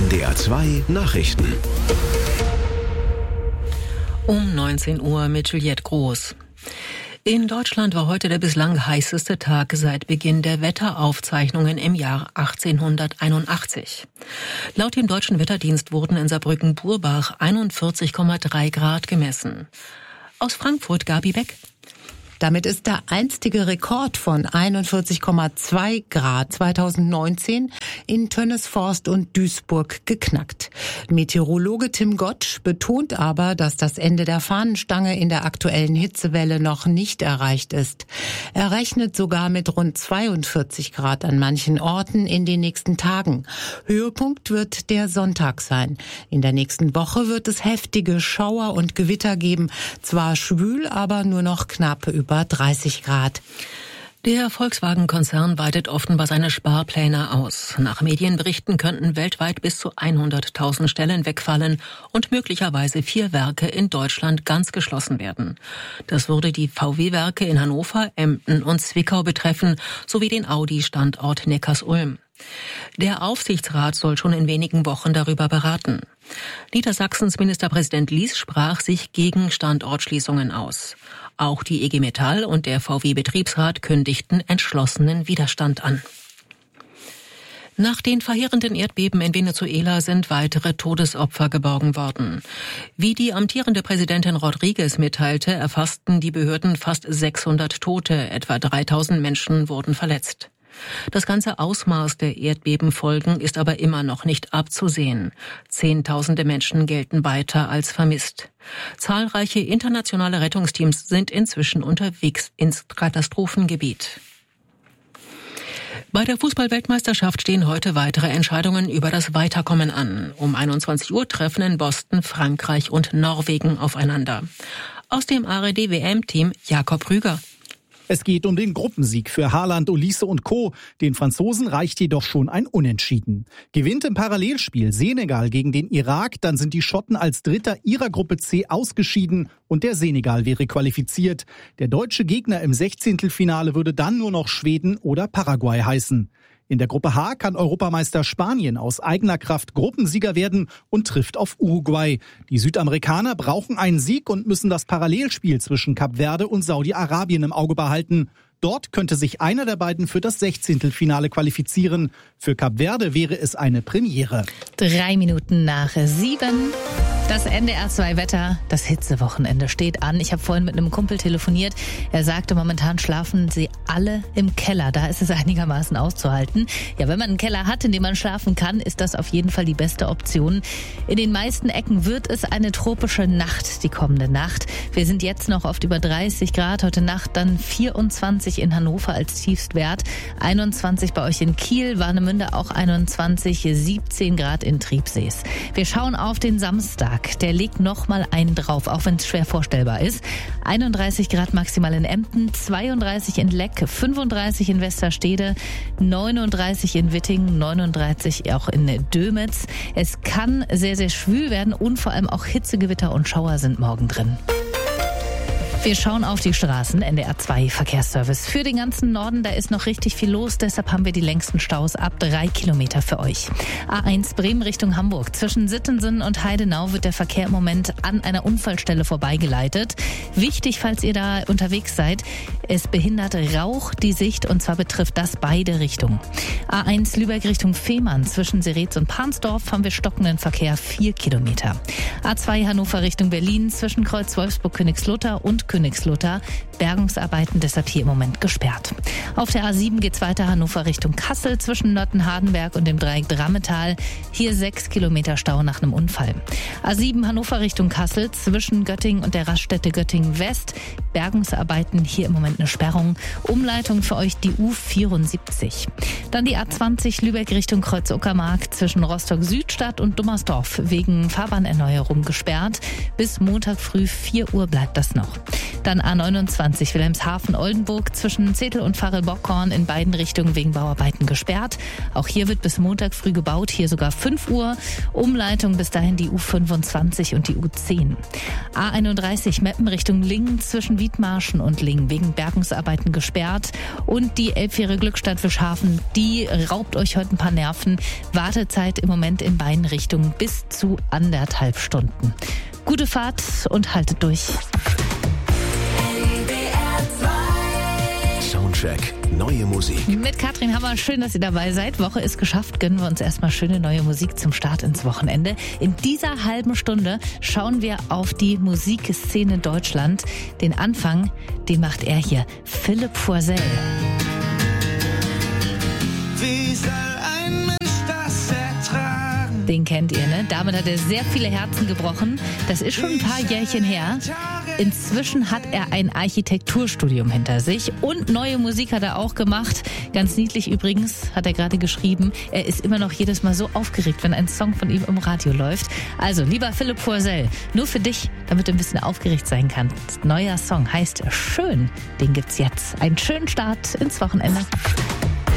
NDR 2 Nachrichten. Um 19 Uhr mit Juliette Groß. In Deutschland war heute der bislang heißeste Tag seit Beginn der Wetteraufzeichnungen im Jahr 1881. Laut dem Deutschen Wetterdienst wurden in Saarbrücken-Burbach 41,3 Grad gemessen. Aus Frankfurt Gabi Beck. Damit ist der einstige Rekord von 41,2 Grad 2019 in Tönnesforst und Duisburg geknackt. Meteorologe Tim Gottsch betont aber, dass das Ende der Fahnenstange in der aktuellen Hitzewelle noch nicht erreicht ist. Er rechnet sogar mit rund 42 Grad an manchen Orten in den nächsten Tagen. Höhepunkt wird der Sonntag sein. In der nächsten Woche wird es heftige Schauer und Gewitter geben. Zwar schwül, aber nur noch knapp über 30 Grad. Der Volkswagen-Konzern weitet offenbar seine Sparpläne aus. Nach Medienberichten könnten weltweit bis zu 100.000 Stellen wegfallen und möglicherweise 4 Werke in Deutschland ganz geschlossen werden. Das würde die VW-Werke in Hannover, Emden und Zwickau betreffen, sowie den Audi-Standort Neckarsulm. Der Aufsichtsrat soll schon in wenigen Wochen darüber beraten. Niedersachsens Ministerpräsident Lies sprach sich gegen Standortschließungen aus. Auch die IG Metall und der VW-Betriebsrat kündigten entschlossenen Widerstand an. Nach den verheerenden Erdbeben in Venezuela sind weitere Todesopfer geborgen worden. Wie die amtierende Präsidentin Rodriguez mitteilte, erfassten die Behörden fast 600 Tote, etwa 3.000 Menschen wurden verletzt. Das ganze Ausmaß der Erdbebenfolgen ist aber immer noch nicht abzusehen. Zehntausende Menschen gelten weiter als vermisst. Zahlreiche internationale Rettungsteams sind inzwischen unterwegs ins Katastrophengebiet. Bei der Fußball-Weltmeisterschaft stehen heute weitere Entscheidungen über das Weiterkommen an. Um 21 Uhr treffen in Boston Frankreich und Norwegen aufeinander. Aus dem ARD-WM-Team Jakob Rüger. Es geht um den Gruppensieg für Haaland, Olise und Co. Den Franzosen reicht jedoch schon ein Unentschieden. Gewinnt im Parallelspiel Senegal gegen den Irak, dann sind die Schotten als Dritter ihrer Gruppe C ausgeschieden und der Senegal wäre qualifiziert. Der deutsche Gegner im 16. würde dann nur noch Schweden oder Paraguay heißen. In der Gruppe H kann Europameister Spanien aus eigener Kraft Gruppensieger werden und trifft auf Uruguay. Die Südamerikaner brauchen einen Sieg und müssen das Parallelspiel zwischen Kap Verde und Saudi-Arabien im Auge behalten. Dort könnte sich einer der beiden für das 16. qualifizieren. Für Kap Verde wäre es eine Premiere. 3 Minuten nach 7. Das NDR 2 Wetter, das Hitzewochenende steht an. Ich habe vorhin mit einem Kumpel telefoniert. Er sagte, momentan schlafen sie alle im Keller. Da ist es einigermaßen auszuhalten. Ja, wenn man einen Keller hat, in dem man schlafen kann, ist das auf jeden Fall die beste Option. In den meisten Ecken wird es eine tropische Nacht, die kommende Nacht. Wir sind jetzt noch oft über 30 Grad. Heute Nacht dann 24 in Hannover als Tiefstwert. 21 bei euch in Kiel, Warnemünde auch 21, 17 Grad in Triebsees. Wir schauen auf den Samstag. Der legt noch mal einen drauf, auch wenn es schwer vorstellbar ist. 31 Grad maximal in Emden, 32 in Leck, 35 in Westerstede, 39 in Wittingen, 39 auch in Dömitz. Es kann sehr, sehr schwül werden und vor allem auch Hitzegewitter und Schauer sind morgen drin. Wir schauen auf die Straßen, NDR 2 Verkehrsservice. Für den ganzen Norden, da ist noch richtig viel los, deshalb haben wir die längsten Staus ab 3 Kilometer für euch. A1 Bremen Richtung Hamburg. Zwischen Sittensen und Heidenau wird der Verkehr im Moment an einer Unfallstelle vorbeigeleitet. Wichtig, falls ihr da unterwegs seid, es behindert Rauch die Sicht und zwar betrifft das beide Richtungen. A1 Lübeck Richtung Fehmarn. Zwischen Seretz und Pansdorf haben wir stockenden Verkehr 4 Kilometer. A2 Hannover Richtung Berlin. Zwischen Kreuz Wolfsburg Königslutter und Königslutter. Bergungsarbeiten deshalb hier im Moment gesperrt. Auf der A7 geht's weiter Hannover Richtung Kassel zwischen Nöthen-Hardenberg und dem Dreieck Drammetal. Hier 6 Kilometer Stau nach einem Unfall. A7 Hannover Richtung Kassel zwischen Göttingen und der Raststätte Göttingen West. Bergungsarbeiten hier im Moment eine Sperrung. Umleitung für euch die U74. Dann die A20 Lübeck Richtung Kreuz-Uckermark zwischen Rostock-Südstadt und Dummersdorf wegen Fahrbahnerneuerung gesperrt. Bis Montag früh 4 Uhr bleibt das noch. Dann A29 Wilhelmshaven-Oldenburg zwischen Zetel und Varel-Bockhorn in beiden Richtungen wegen Bauarbeiten gesperrt. Auch hier wird bis Montag früh gebaut, hier sogar 5 Uhr. Umleitung bis dahin die U25 und die U10. A31 Meppen Richtung Lingen zwischen Wiedmarschen und Lingen wegen Bergungsarbeiten gesperrt. Und die Elbfähre Glückstadt-Fischhafen, die raubt euch heute ein paar Nerven. Wartezeit im Moment in beiden Richtungen bis zu 1,5 Stunden. Gute Fahrt und haltet durch. Soundcheck, neue Musik. Mit Katrin Hammer, schön, dass ihr dabei seid. Woche ist geschafft, gönnen wir uns erstmal schöne neue Musik zum Start ins Wochenende. In dieser halben Stunde schauen wir auf die Musikszene in Deutschland. Den Anfang, den macht er hier, Philipp Poisel. Wie soll ein Mensch das ertragen? Den kennt ihr, ne? Damit hat er sehr viele Herzen gebrochen. Das ist schon ein paar Jährchen her. Inzwischen hat er ein Architekturstudium hinter sich und neue Musik hat er auch gemacht. Ganz niedlich übrigens, hat er gerade geschrieben. Er ist immer noch jedes Mal so aufgeregt, wenn ein Song von ihm im Radio läuft. Also, lieber Philipp Poisel, nur für dich, damit du ein bisschen aufgeregt sein kannst. Neuer Song heißt Schön. Den gibt's jetzt. Einen schönen Start ins Wochenende.